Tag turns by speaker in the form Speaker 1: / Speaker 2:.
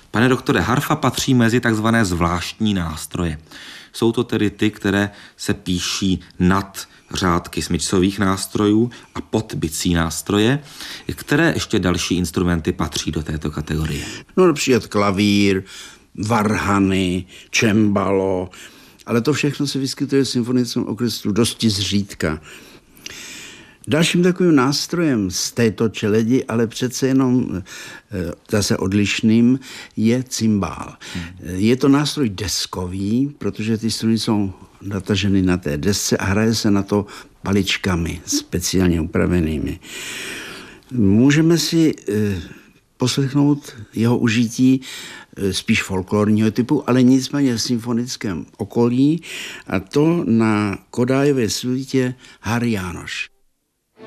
Speaker 1: Pane doktore, harfa patří mezi takzvané zvláštní nástroje. Jsou to tedy ty, které se píší nad řádky smyčcových nástrojů a pod bicí nástroje. Které ještě další instrumenty patří do této kategorie?
Speaker 2: No například klavír, varhany, čembalo, ale to všechno se vyskytuje v symfonickém orchestru dosti zřídka. Dalším takovým nástrojem z této čeledi, ale přece jenom zase odlišným, je cymbál. Je to nástroj deskový, protože ty struny jsou nataženy na té desce a hraje se na to paličkami speciálně upravenými. Můžeme si poslechnout jeho užití spíš folklorního typu, ale nicméně v symfonickém okolí, a to na Kodájové suitě Hari Jánoš.